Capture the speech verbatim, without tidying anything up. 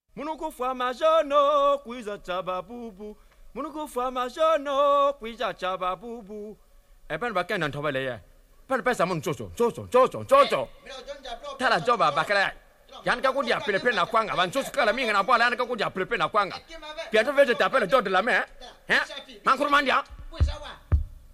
Munuku fama jono kuiza chaba bubu. Munuku fama jono kuiza chaba bubu. Eh pen ba ken nan thoba le ye. Pen pe sa mun chocho chocho chocho chocho. Tala joba bakala. Yan ka ko dia pepe na kwanga ban chocho kala minga na bwala yan ka ko dia pepe na kwanga. Pia to vete tapela do de la main. Hein? Man ko mandia.